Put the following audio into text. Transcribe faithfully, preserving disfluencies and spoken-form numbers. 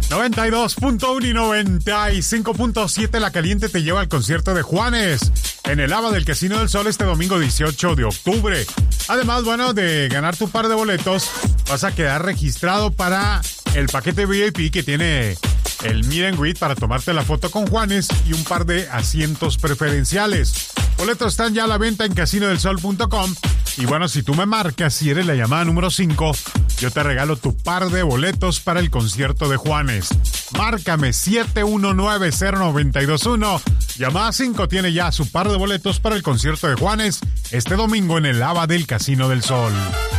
noventa y dos punto uno y noventa y cinco punto siete La Caliente te lleva al concierto de Juanes en el ABA del Casino del Sol este domingo dieciocho de octubre. Además, bueno, de ganar tu par de boletos, vas a quedar registrado para el paquete V I P que tiene el meet and greet para tomarte la foto con Juanes y un par de asientos preferenciales. Boletos están ya a la venta en casino del sol punto com. Y bueno, si tú me marcas, si eres la llamada número cinco, yo te regalo tu par de boletos para el concierto de Juanes. Márcame siete uno nueve cero nueve dos uno. Llamada cinco tiene ya su par de boletos para el concierto de Juanes este domingo en el ABA del Casino del Sol.